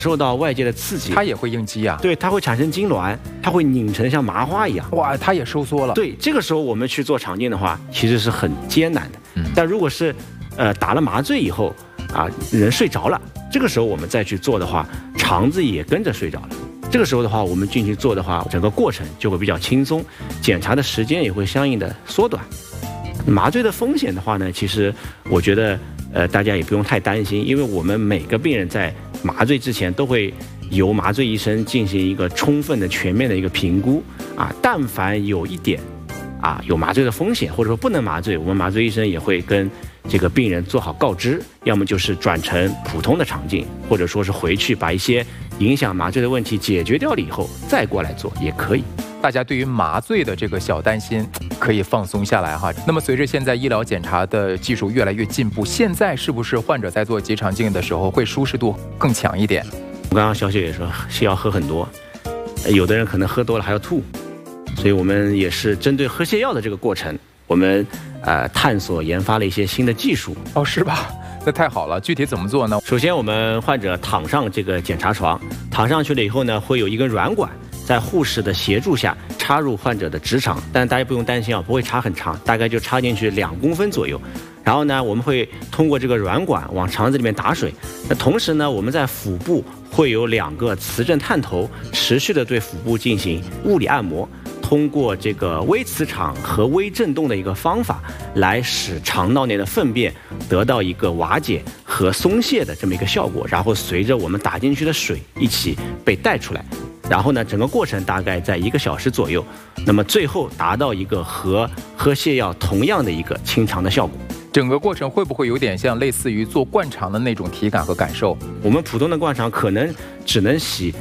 受到外界的刺激， 它也会应激啊。 对，它会产生痉挛，它会拧成像麻花一样。 哇，它也收缩了。 对，这个时候我们去做肠镜的话，其实是很艰难的。但如果是打了麻醉以后啊，人睡着了，这个时候我们再去做的话，肠子也跟着睡着了。这个时候的话，我们进去做的话，整个过程就会比较轻松，检查的时间也会相应的缩短。麻醉的风险的话呢，其实我觉得大家也不用太担心，因为我们每个病人在麻醉之前都会由麻醉医生进行一个充分的、全面的一个评估啊。但凡有一点有麻醉的风险，或者说不能麻醉，我们麻醉医生也会跟这个病人做好告知，要么就是转成普通的肠镜，或者说是回去把一些影响麻醉的问题解决掉了以后再过来做也可以。 大家对于麻醉的这个小担心可以放松下来哈。那么随着现在医疗检查的技术越来越进步，现在是不是患者在做结肠镜的时候会舒适度更强一点？ 我刚刚小雪也说是要喝很多，有的人可能喝多了还要吐，所以我们也是针对喝泻药的这个过程，我们探索研发了一些新的技术。 哦，是吧？那太好了，具体怎么做呢？ 首先我们患者躺上这个检查床，躺上去了以后呢，会有一根软管在护士的协助下插入患者的直肠，但大家不用担心不会插很长，大概就插进去2公分左右。然后呢，我们会通过这个软管往肠子里面打水。那同时呢，我们在腹部会有2个磁振探头，持续的对腹部进行物理按摩。通过这个微磁场和微振动的一个方法，来使肠道内的粪便得到一个瓦解和松懈的这么一个效果，然后随着我们打进去的水一起被带出来。然后呢，整个过程大概在1个小时左右，那么最后达到一个和喝泻药同样的一个清肠的效果。 整个过程会不会有点像类似于做灌肠的那种体感和感受？ 我们普通的灌肠可能只能洗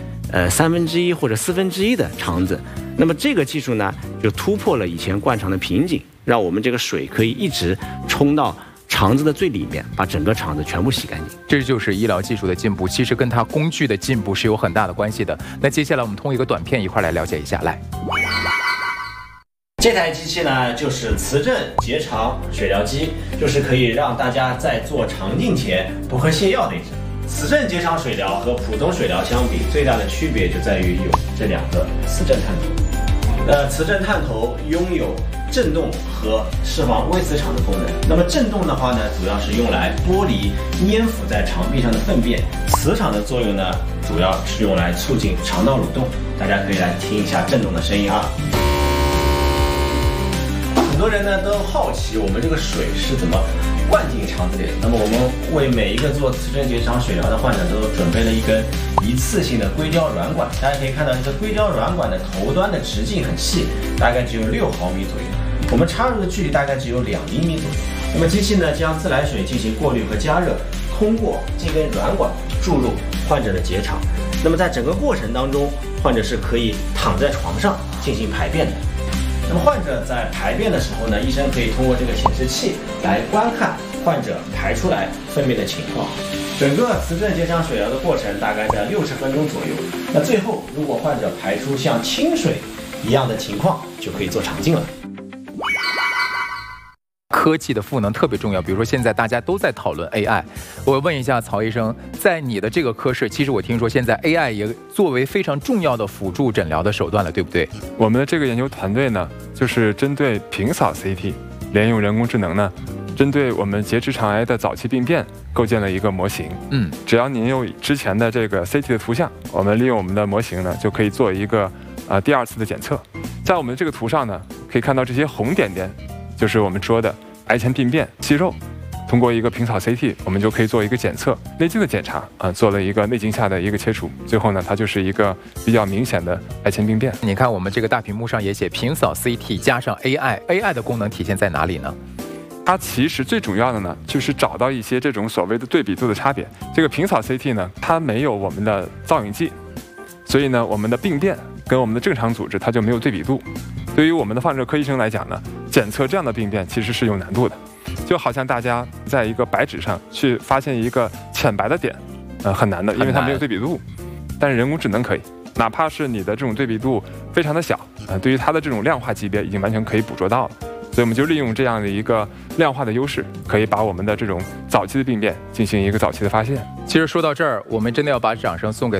1/3或者1/4的肠子，那么这个技术呢，就突破了以前灌肠的瓶颈，让我们这个水可以一直冲到肠子的最里面，把整个肠子全部洗干净。 这就是医疗技术的进步，其实跟它工具的进步是有很大的关系的。那接下来我们通过一个短片一块来了解一下。来， 这台机器呢，就是磁振结肠水疗机，就是可以让大家在做肠镜前不喝泻药的一只。磁振结肠水疗和普通水疗相比，最大的区别就在于有这2个磁振探头。磁振探头拥有振动和释放微磁场的功能。那么振动的话呢，主要是用来剥离粘附在肠壁上的粪便；磁场的作用呢，主要是用来促进肠道蠕动。大家可以来听一下振动的声音啊。很多人呢都好奇我们这个水是怎么灌进肠子里的。那么我们为每一个做磁振结肠水疗的患者都准备了一根一次性的硅胶软管。大家可以看到，这硅胶软管的头端的直径很细，大概只有6毫米左右。我们插入的距离大概只有2厘米左右。那么机器呢，将自来水进行过滤和加热，通过这根软管注入患者的结肠。那么在整个过程当中，患者是可以躺在床上进行排便的。那么患者在排便的时候呢，医生可以通过这个显示器来观看患者排出来粪便的情况。整个磁振结肠水疗的过程大概在60分钟左右。那最后，如果患者排出像清水一样的情况，就可以做肠镜了。 科技的赋能特别重要，比如说现在大家都在讨论 AI， 我问一下曹医生，在你的这个科室，其实我听说现在 AI 也作为非常重要的辅助诊疗的手段了，对不对？ 我们的这个研究团队呢，就是针对平扫 CT， 连用人工智能呢，针对我们结直肠癌的早期病变构建了一个模型。只要您有之前的这个 CT 的图像，我们利用我们的模型呢，就可以做一个第2次的检测。在我们这个图上呢，可以看到这些红点点，就是我们说的癌前病变息肉。通过一个平扫 CT， 我们就可以做一个检测，内镜的检查做了一个内镜下的一个切除，最后呢，它就是一个比较明显的癌前病变。 你看我们这个大屏幕上也写平扫 CT 加上 AI 的功能体现在哪里呢？ 它其实最主要的呢，就是找到一些这种所谓的对比度的差别。这个平扫 CT 呢，它没有我们的造影剂，所以呢，我们的病变跟我们的正常组织它就没有对比度。对于我们的放射科医生来讲呢，检测这样的病变其实是有难度的，就好像大家在一个白纸上去发现一个浅白的点，很难的，因为它没有对比度。但是人工智能可以，哪怕是你的这种对比度非常的小，对于它的这种量化级别已经完全可以捕捉到了。 所以我们就利用这样的一个量化的优势，可以把我们的这种早期的病变进行一个早期的发现。 其实说到这儿，我们真的要把掌声送给